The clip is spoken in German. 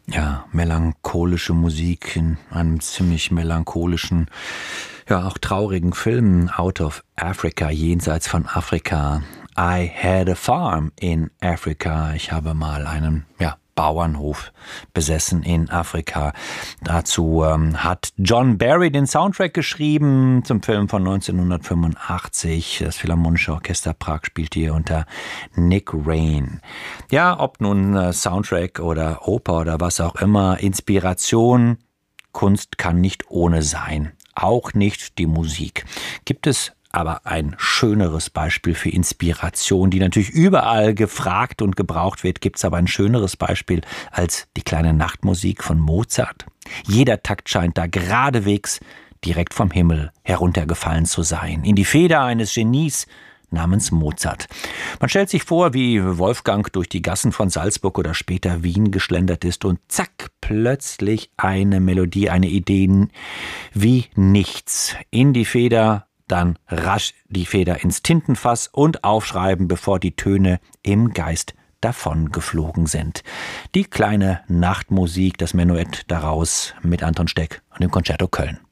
Ja, melancholische Musik in einem ziemlich melancholischen, ja auch traurigen Film, Out of Africa, jenseits von Afrika. I had a farm in Africa. Ich habe mal einen, Bauernhof besessen in Afrika. Dazu hat John Barry den Soundtrack geschrieben zum Film von 1985. Das Philharmonische Orchester Prag spielt hier unter Nick Rain. Ja, ob nun Soundtrack oder Oper oder was auch immer, Inspiration, Kunst kann nicht ohne sein. Auch nicht die Musik. Gibt es aber ein schöneres Beispiel für Inspiration, die natürlich überall gefragt und gebraucht wird, gibt es aber ein schöneres Beispiel als die kleine Nachtmusik von Mozart. Jeder Takt scheint da geradewegs direkt vom Himmel heruntergefallen zu sein, in die Feder eines Genies namens Mozart. Man stellt sich vor, wie Wolfgang durch die Gassen von Salzburg oder später Wien geschlendert ist und zack, plötzlich eine Melodie, eine Idee wie nichts in die Feder, dann rasch die Feder ins Tintenfass und aufschreiben, bevor die Töne im Geist davon geflogen sind. Die kleine Nachtmusik, das Menuett daraus mit Anton Steck und dem Concerto Köln.